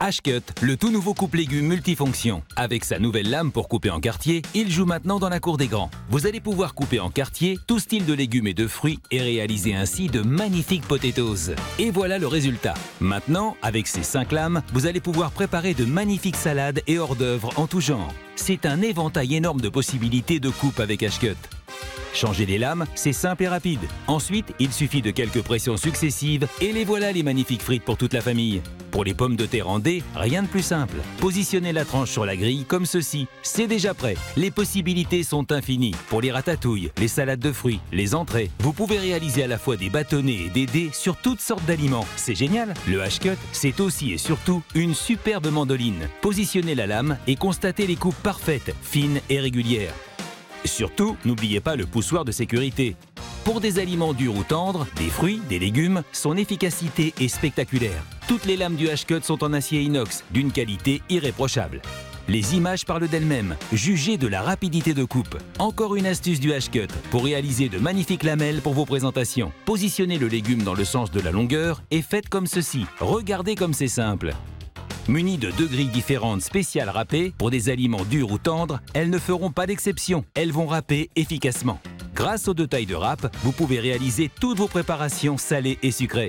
H-Cut, le tout nouveau coupe légumes multifonction. Avec sa nouvelle lame pour couper en quartier, il joue maintenant dans la cour des grands. Vous allez pouvoir couper en quartier tout style de légumes et de fruits et réaliser ainsi de magnifiques potatoes. Et voilà le résultat. Maintenant, avec ces 5 lames, vous allez pouvoir préparer de magnifiques salades et hors d'œuvre en tout genre. C'est un éventail énorme de possibilités de coupe avec H-Cut. Changer les lames, c'est simple et rapide. Ensuite, il suffit de quelques pressions successives et les voilà les magnifiques frites pour toute la famille. Pour les pommes de terre en dés, rien de plus simple. Positionnez la tranche sur la grille comme ceci. C'est déjà prêt. Les possibilités sont infinies. Pour les ratatouilles, les salades de fruits, les entrées, vous pouvez réaliser à la fois des bâtonnets et des dés sur toutes sortes d'aliments. C'est génial. Le H-Cut, c'est aussi et surtout une superbe mandoline. Positionnez la lame et constatez les coupes parfaites, fines et régulières. Surtout, n'oubliez pas le poussoir de sécurité. Pour des aliments durs ou tendres, des fruits, des légumes, son efficacité est spectaculaire. Toutes les lames du H-Cut sont en acier inox, d'une qualité irréprochable. Les images parlent d'elles-mêmes. Jugez de la rapidité de coupe. Encore une astuce du H-Cut pour réaliser de magnifiques lamelles pour vos présentations. Positionnez le légume dans le sens de la longueur et faites comme ceci. Regardez comme c'est simple. Munies de 2 grilles différentes spéciales râpées, pour des aliments durs ou tendres, elles ne feront pas d'exception. Elles vont râper efficacement. Grâce aux 2 tailles de râpe, vous pouvez réaliser toutes vos préparations salées et sucrées.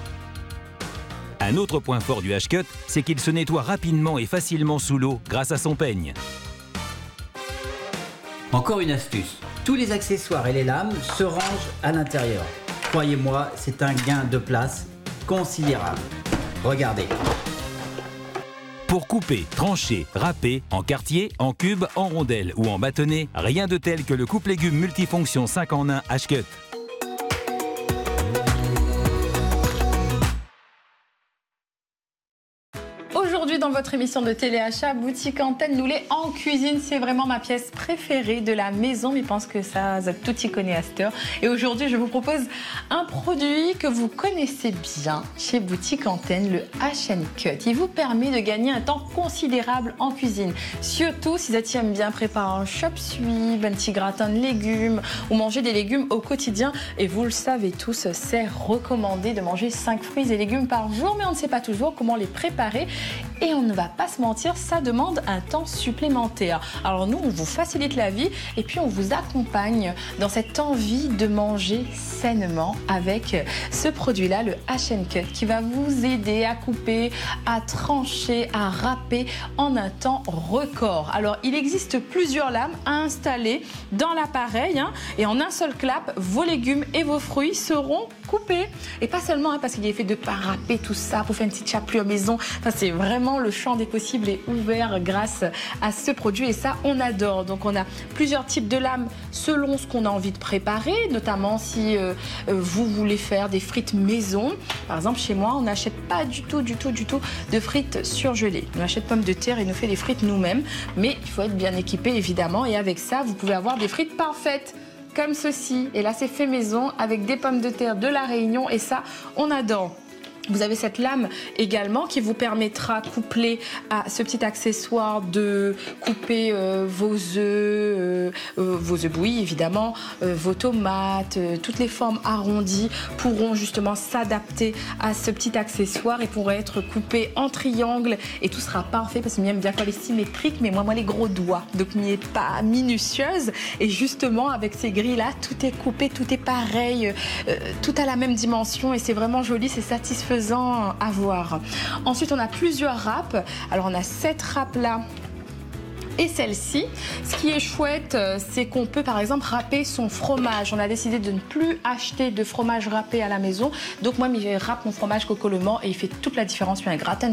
Un autre point fort du H-Cut, c'est qu'il se nettoie rapidement et facilement sous l'eau grâce à son peigne. Encore une astuce, tous les accessoires et les lames se rangent à l'intérieur. Croyez-moi, c'est un gain de place considérable. Regardez. Pour couper, trancher, râper, en quartier, en cube, en rondelles ou en bâtonnet, rien de tel que le coupe légumes multifonction 5 en 1 H-Cut. Aujourd'hui, dans votre émission de téléachat, Boutique Antenne, nous les en cuisine. C'est vraiment ma pièce préférée de la maison. Mais je pense que ça tout y connaît à cette heure. Et aujourd'hui, je vous propose un produit que vous connaissez bien chez Boutique Antenne, le H-Cut. Il vous permet de gagner un temps considérable en cuisine. Surtout si vous aiment bien préparer un chop suey, un petit gratin de légumes ou manger des légumes au quotidien. Et vous le savez tous, c'est recommandé de manger 5 fruits et légumes par jour. Mais on ne sait pas toujours comment les préparer. Et on ne va pas se mentir, ça demande un temps supplémentaire. Alors nous, on vous facilite la vie et puis on vous accompagne dans cette envie de manger sainement avec ce produit-là, le H-Cut, qui va vous aider à couper, à trancher, à râper en un temps record. Alors, il existe plusieurs lames à installer dans l'appareil et en un seul clap, vos légumes et vos fruits seront coupés. Et pas seulement parce qu'il est fait de pas râper tout ça pour faire une petite chapelure maison. Enfin, c'est vraiment le champ des possibles est ouvert grâce à ce produit et ça, on adore. Donc, on a plusieurs types de lames selon ce qu'on a envie de préparer, notamment si vous voulez faire des frites maison. Par exemple, chez moi, on n'achète pas du tout de frites surgelées. On achète pommes de terre et nous fait des frites nous-mêmes. Mais il faut être bien équipé, évidemment. Et avec ça, vous pouvez avoir des frites parfaites. Comme ceci, et là c'est fait maison avec des pommes de terre de la Réunion et ça on adore. Vous avez cette lame également qui vous permettra, couplée à ce petit accessoire, de couper vos œufs bouillis évidemment, vos tomates, toutes les formes arrondies pourront justement s'adapter à ce petit accessoire et pourraient être coupées en triangle et tout sera parfait parce que j'aime bien quand les symétriques, mais moi les gros doigts, donc m'y est pas minutieuse et justement avec ces grilles là, tout est coupé, tout est pareil, tout a la même dimension et c'est vraiment joli, c'est satisfaisant à voir. Ensuite, on a plusieurs râpes. Alors, on a cette râpe-là et celle-ci. Ce qui est chouette, c'est qu'on peut par exemple râper son fromage. On a décidé de ne plus acheter de fromage râpé à la maison. Donc moi, je râpe mon fromage Coco Le Mans et il fait toute la différence. Puis un gratin